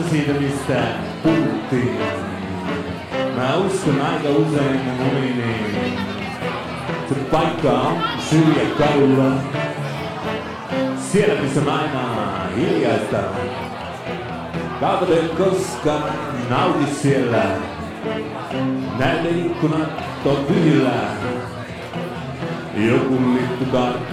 siitä, mistä puhuttiin. Mä uskon aika usein uniin. Se paikka on syrjäkadulla. Siellä missä maailma hiljaista. Kaukoten koskaan nauti siellä. Näytä ikkunat on tyhjillä. Joku lippu